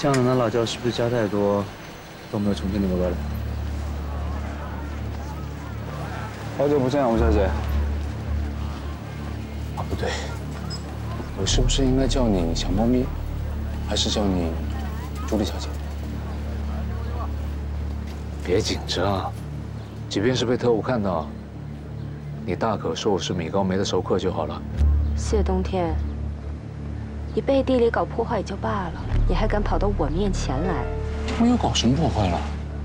江南的老窖是不是加太多，都没有重庆那么味了？ 好久不见，吴小姐。啊，不对，我是不是应该叫你小猫咪，还是叫你朱莉小姐？别紧张，即便是被特务看到，你大可说我是米高梅的熟客就好了。 谢冬天，你背地里搞破坏也就罢了，你还敢跑到我面前来？ 我又搞什么破坏了？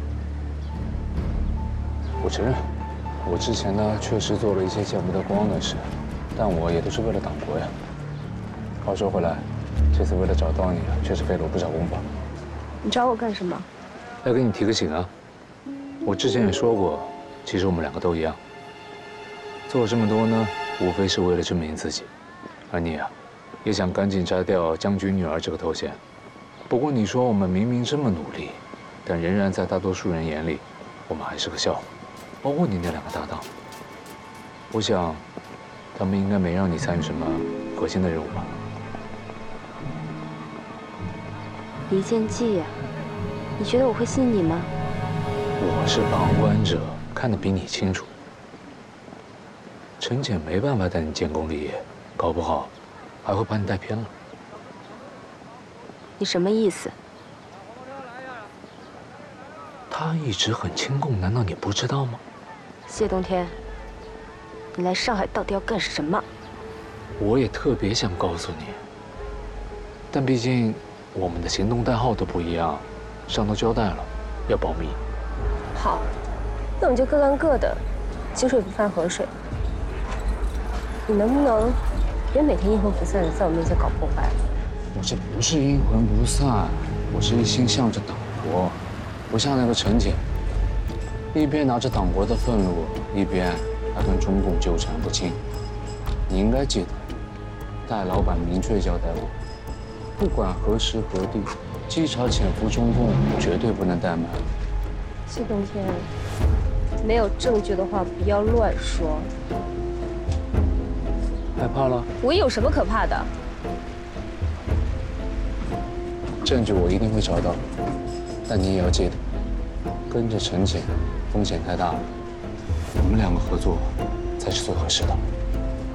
我承认，我之前呢确实做了一些见不得光的事，但我也都是为了党国呀。话说回来，这次为了找到你，确实费了我不少功夫。 你找我干什么？ 来给你提个醒啊。我之前也说过，其实我们两个都一样，做了这么多呢，无非是为了证明自己。而你啊，也想赶紧摘掉将军女儿这个头衔。不过你说我们明明这么努力，但仍然在大多数人眼里，我们还是个笑话。包括你那两个搭档，我想，他们应该没让你参与什么核心的任务吧？ 离间计呀，你觉得我会信你吗？ 我是旁观者，看得比你清楚。陈简没办法带你建功立业，搞不好还会把你带偏了。 你什么意思？ 他一直很亲共，难道你不知道吗？ 谢冬天，你来上海到底要干什么？ 我也特别想告诉你，但毕竟我们的行动代号都不一样，上头交代了，要保密。 好，那我们就各干各的，井水不犯河水。你能不能别每天阴魂不散的在我面前搞破坏？ 我这不是阴魂不散，我是一心向着党国，不像那个陈简，一边拿着党国的愤怒，一边还跟中共纠缠不清。你应该记得，戴老板明确交代我，不管何时何地，稽查潜伏中共绝对不能怠慢。 谢冬天，没有证据的话不要乱说。 害怕了？ 我有什么可怕的？ 证据我一定会找到，但你也要记得，跟着陈简风险太大了，我们两个合作才是最合适的。